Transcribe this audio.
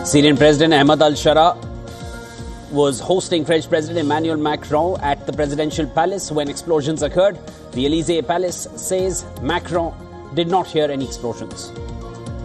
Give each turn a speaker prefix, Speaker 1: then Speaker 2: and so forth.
Speaker 1: Syrian President Ahmad al-Shara was hosting French President Emmanuel Macron at the presidential palace when explosions occurred. The Elysee Palace says Macron did not hear any explosions.